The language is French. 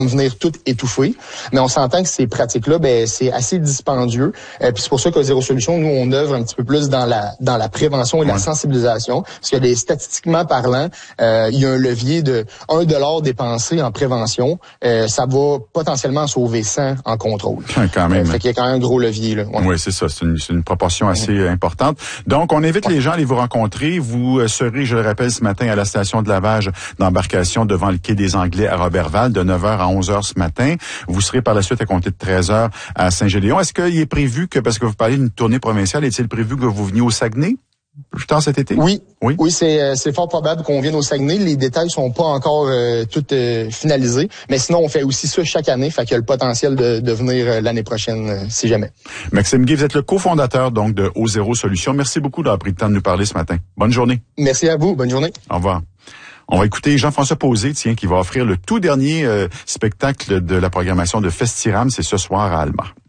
venir tout étouffer. Mais on s'entend que ces pratiques-là, c'est assez dispendieux. Puis c'est pour ça que Zéro Solution, nous, on œuvre un petit peu plus dans la prévention et la sensibilisation. Parce que statistiquement parlant, il y a un levier de $1 dépensé en prévention. Ça va potentiellement sauver 100 en contrôle. Quand même. Fait qu'il y a quand même un gros levier, là. Oui, c'est ça. C'est une proportion assez importante. Donc, on invite les gens à aller vous rencontrer. Vous serez, je le rappelle, ce matin à la station de lavage d'embarcation devant le quai des Anglais à Roberval de 9h à 11h ce matin. Vous serez par la suite à compter de 13h à Saint-Gédéon. Est-ce qu'il est prévu que, parce que vous parlez d'une tournée provinciale, est-il prévu que vous veniez au Saguenay plus tard cet été? Oui, c'est fort probable qu'on vienne au Saguenay. Les détails sont pas encore tout finalisés, mais sinon on fait aussi ça chaque année, fait qu'il y a le potentiel de venir l'année prochaine si jamais. Maxime Guy, vous êtes le cofondateur donc de Zéro Solution. Merci beaucoup d'avoir pris le temps de nous parler ce matin. Bonne journée. Merci à vous. Bonne journée. Au revoir. On va écouter Jean-François Posé, qui va offrir le tout dernier spectacle de la programmation de Festiram. C'est ce soir à Alma.